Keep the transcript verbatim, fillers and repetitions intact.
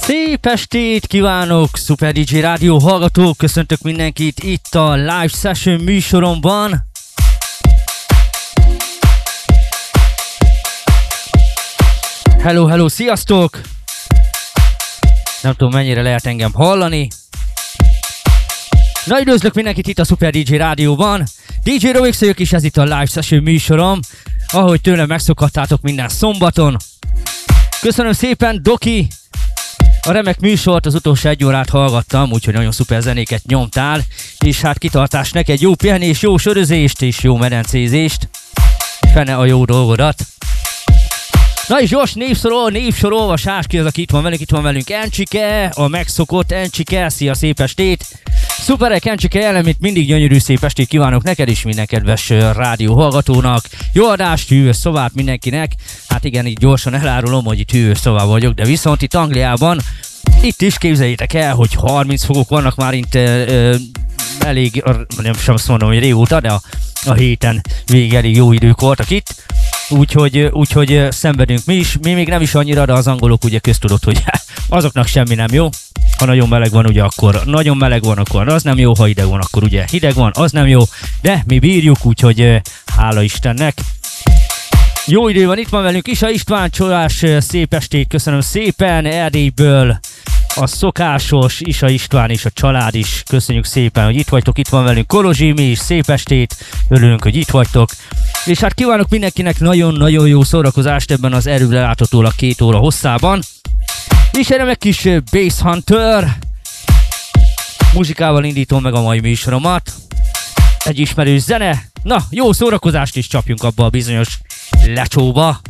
Szép estét kívánok, Super dé dzsé Rádió hallgatók, köszöntök mindenkit itt a Live Session műsoromban. Hello, hello, sziasztok! Nem tudom, mennyire lehet engem hallani. Na, üdvözlök mindenkit itt a Super dé dzsé Rádióban. dé dzsé Rovix vagyok, és ez itt a Live Session műsorom, ahogy tőlem megszokhattátok minden szombaton. Köszönöm szépen, Doki! A remek műsort, az utolsó egy órát hallgattam, úgyhogy nagyon szuper zenéket nyomtál, és hát kitartás neked, jó pihenés, jó sörözést és jó medencézést. Fene a jó dolgodat. Na és gyors névsorol, névsorolvasás, ki az, aki itt van velünk, itt van velünk Encsike, a megszokott Encsike, szia, szép estét! Szuperek, Encsike, jelen, mint mindig gyönyörű szép estét kívánok neked is, minden kedves rádió hallgatónak. Jó adást, hűvös szobát mindenkinek. Hát igen, így gyorsan elárulom, hogy itt hűvös szobában vagyok, de viszont itt Angliában, itt is képzeljétek el, hogy harminc fokok vannak már itt ö, ö, elég, nem sem azt mondom, hogy régóta, de a, a héten végig elég jó idők voltak itt. Úgyhogy, úgyhogy szenvedünk mi is, mi még nem is annyira, de az angolok ugye köztudott, hogy azoknak semmi nem jó. Ha nagyon meleg van, ugye akkor nagyon meleg van, akkor az nem jó, ha hideg van, akkor ugye hideg van, az nem jó, de mi bírjuk, úgyhogy hála Istennek. Jó idő van, itt van velünk Isa István, csodás, szép estét, köszönöm szépen, Erdélyből a szokásos Isa István és a család is, köszönjük szépen, hogy itt vagytok, itt van velünk Kolozsi, mi is szép estét, örülünk, hogy itt vagytok. És hát kívánok mindenkinek nagyon-nagyon jó szórakozást ebben az erőre láthatólag két óra hosszában. És erre meg kis Bass Hunter muzsikával indítom meg a mai műsoromat. Egy ismerős zene. Na, jó szórakozást is csapjunk abba a bizonyos lecsóba.